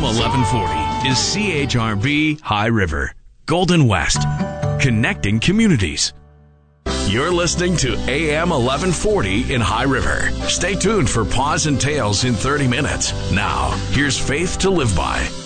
1140 is CHRB High River, Golden West, connecting communities. You're listening to AM 1140 in High River. Stay tuned for Paws and Tales in 30 minutes. Now, here's Faith to Live By.